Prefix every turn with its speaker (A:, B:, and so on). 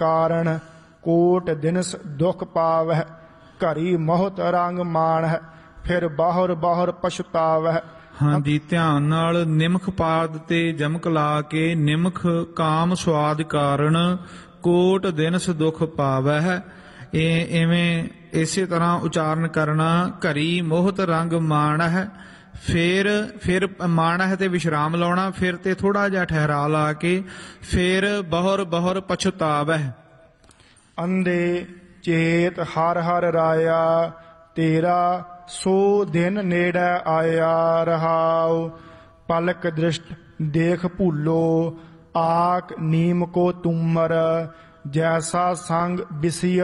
A: ਕਾਰਣ ਕੋਟ ਦਿਨਸ ਦੁਖ ਪਾਵਹਿ। ਘਰੀ ਮੋਹਤ ਰੰਗ ਮਾਣਹਿ ਫਿਰ ਬਾਹਰ ਬਾਹਰ ਪਛਤਾਵਹਿ।
B: ਹਾਂਜੀ, ਧਿਆਨ ਨਾਲ ਨਿਮਖ ਪਾਦ ਤੇ ਜਮਕ ਲਾ ਕੇ ਨਿਮਖ ਕਾਮ ਸਵਾਦ ਕਾਰਨ ਕੋਟ ਦਿਨਸ ਦੁਖ ਪਾਵਹਿ। ਇਹ ਇਵੇਂ ਇਸੇ ਤਰ੍ਹਾਂ ਉਚਾਰਨ ਕਰਨਾ। ਘਰੀ ਮੋਹਤ ਰੰਗ ਮਾਣਹਿ, ਫਿਰ ਮਾਣਹਿ ਤੇ ਵਿਸ਼ਰਾਮ ਲਾਉਣਾ, ਫਿਰ ਤੇ ਥੋੜਾ ਜਿਹਾ ਠਹਿਰਾ ਲਾ ਕੇ ਫਿਰ ਬਹੁਰ ਬਹੁਰ ਪਛਤਾਵਹਿ।
A: ਅੰਧੇ ਚੇਤ ਹਰ ਹਰ ਰਾਇਆ ਤੇਰਾ ਸੋ ਦਿਨ ਨੇੜੇ ਆਇਆ ਰਹਾਉ। ਪਲਕ ਦ੍ਰਿਸ਼ਟ ਦੇਖ ਭੂਲੋ ਆਕ ਨੀਮ ਕੋ ਤੁਮਰ ਜੈਸਾ ਸੰਗ ਬਿਸੀ